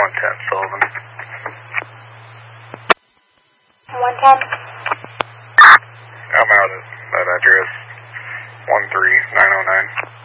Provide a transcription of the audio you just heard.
110 Sullivan. 110? I'm out at that address, 13909.